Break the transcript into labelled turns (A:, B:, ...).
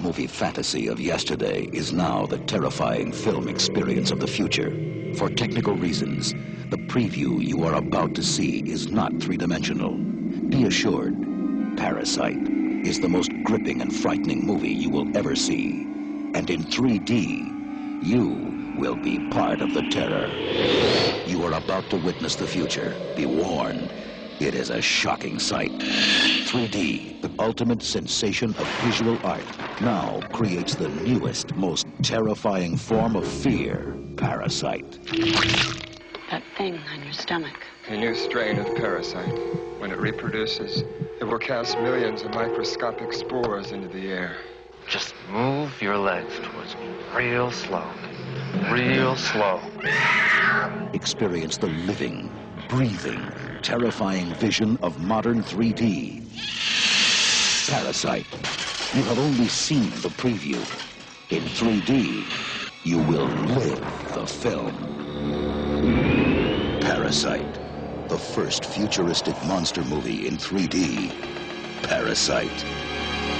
A: movie fantasy of yesterday is now the terrifying film experience of the future. For technical reasons, the preview you are about to see is not three-dimensional. Be assured, Parasite is the most gripping and frightening movie you will ever see. And in 3D, you will be part of the terror. You are about to witness the future. Be warned, it is a shocking sight. 3D, the ultimate sensation of visual art, now creates the newest, most terrifying form of fear, Parasite.
B: That thing on your stomach.
C: A new strain of parasite. When it reproduces, it will cast millions of microscopic spores into the air.
D: Just move your legs towards me real slow. Real slow.
A: Experience the living, breathing, terrifying vision of modern 3D. Parasite. You have only seen the preview. In 3D, you will live the film. Parasite. The first futuristic monster movie in 3D. Parasite.